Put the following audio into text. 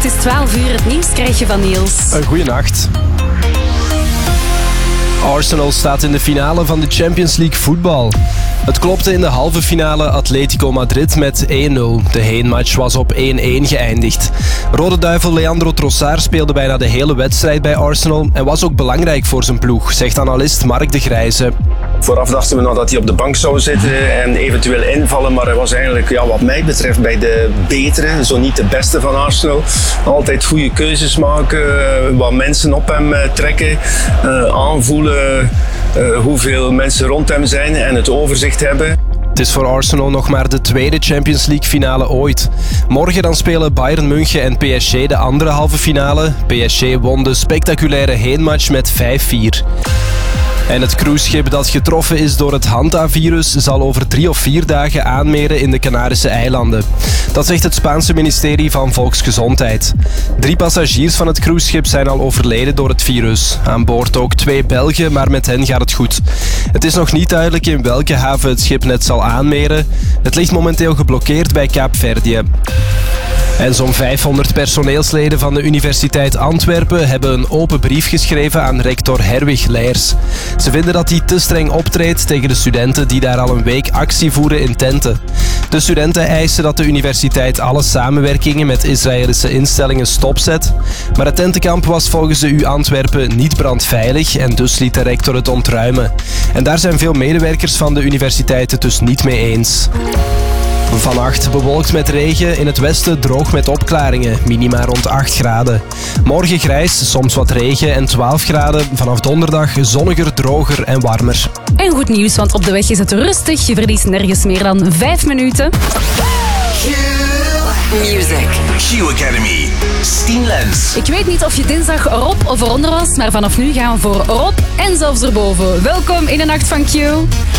Het is 12 uur, het nieuws krijg je van Niels. Goeienacht. Arsenal staat in de finale van de Champions League voetbal. Het klopte in de halve finale Atletico Madrid met 1-0. De heenmatch was op 1-1 geëindigd. Rode duivel Leandro Trossard speelde bijna de hele wedstrijd bij Arsenal en was ook belangrijk voor zijn ploeg, zegt analist Mark de Grijze. Vooraf dachten we nog dat hij op de bank zou zitten en eventueel invallen, maar hij was eigenlijk wat mij betreft bij de betere, zo niet de beste van Arsenal. Altijd goede keuzes maken, wat mensen op hem trekken, aanvoelen hoeveel mensen rond hem zijn en het overzicht hebben. Het is voor Arsenal nog maar de tweede Champions League finale ooit. Morgen dan spelen Bayern München en PSG de andere halve finale. PSG won de spectaculaire heenmatch met 5-4. En het cruiseschip dat getroffen is door het Hanta-virus zal over 3 of 4 dagen aanmeren in de Canarische eilanden. Dat zegt het Spaanse ministerie van Volksgezondheid. 3 passagiers van het cruiseschip zijn al overleden door het virus. Aan boord ook 2 Belgen, maar met hen gaat het goed. Het is nog niet duidelijk in welke haven het schip net zal aanmeren. Het ligt momenteel geblokkeerd bij Kaapverdië. En zo'n 500 personeelsleden van de Universiteit Antwerpen hebben een open brief geschreven aan rector Herwig Leers. Ze vinden dat hij te streng optreedt tegen de studenten die daar al een week actie voeren in tenten. De studenten eisen dat de universiteit alle samenwerkingen met Israëlische instellingen stopzet. Maar het tentenkamp was volgens de U Antwerpen niet brandveilig en dus liet de rector het ontruimen. En daar zijn veel medewerkers van de universiteit het dus niet mee eens. Vannacht bewolkt met regen, in het westen droog met opklaringen, minima rond 8 graden. Morgen grijs, soms wat regen en 12 graden. Vanaf donderdag zonniger, droger en warmer. En goed nieuws, want op de weg is het rustig. Je verliest nergens meer dan 5 minuten. Music. Q Academy. Stien Lens. Ik weet niet of je dinsdag erop of eronder was, maar vanaf nu gaan we voor erop en zelfs erboven. Welkom in de Nacht van Q.